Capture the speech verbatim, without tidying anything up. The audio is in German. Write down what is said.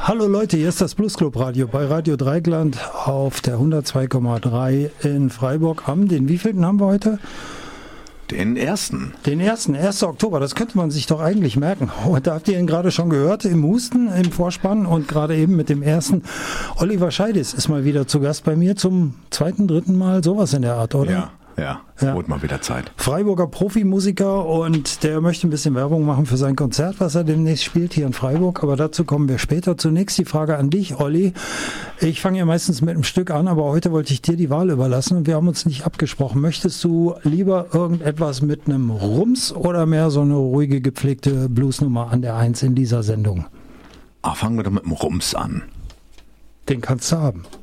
Hallo Leute, hier ist das Blues Club Radio bei Radio Dreieckland auf der hundertzwei Komma drei in Freiburg am, den wievielten haben wir heute? Den ersten. Den ersten, ersten Oktober, das könnte man sich doch eigentlich merken. Und da habt ihr ihn gerade schon gehört, im Husten, im Vorspann und gerade eben mit dem ersten. Oliver Scheidis ist mal wieder zu Gast bei mir zum zweiten, dritten Mal, sowas in der Art, oder? Ja. Ja, ja, wurde mal wieder Zeit. Freiburger Profimusiker und der möchte ein bisschen Werbung machen für sein Konzert, was er demnächst spielt hier in Freiburg, aber dazu kommen wir später. Zunächst die Frage an dich, Olli. Ich fange ja meistens mit einem Stück an, aber heute wollte ich dir die Wahl überlassen und wir haben uns nicht abgesprochen. Möchtest du lieber irgendetwas mit einem Rums oder mehr so eine ruhige, gepflegte Bluesnummer an der Eins in dieser Sendung? Ah, fangen wir doch mit dem Rums an. Den kannst du haben.